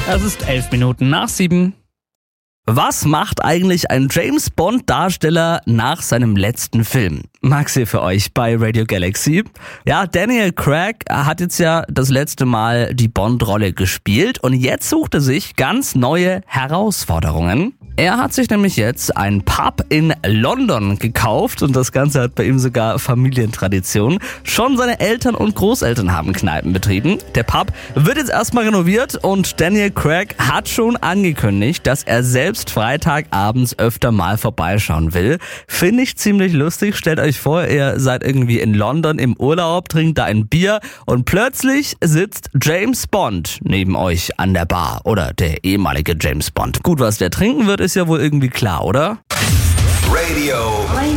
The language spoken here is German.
Es ist 11:11. Was macht eigentlich ein James-Bond-Darsteller nach seinem letzten Film? Max hier für euch bei Radio Galaxy. Ja, Daniel Craig hat jetzt ja das letzte Mal die Bond-Rolle gespielt und jetzt sucht er sich ganz neue Herausforderungen. Er hat sich nämlich jetzt einen Pub in London gekauft und das Ganze hat bei ihm sogar Familientradition. Schon seine Eltern und Großeltern haben Kneipen betrieben. Der Pub wird jetzt erstmal renoviert und Daniel Craig hat schon angekündigt, dass er selbst Freitagabends öfter mal vorbeischauen will. Finde ich ziemlich lustig. Stellt euch vor, ihr seid irgendwie in London im Urlaub, trinkt da ein Bier und plötzlich sitzt James Bond neben euch an der Bar oder der ehemalige James Bond. Gut, was der trinken wird, ist ja wohl irgendwie klar, oder? Radio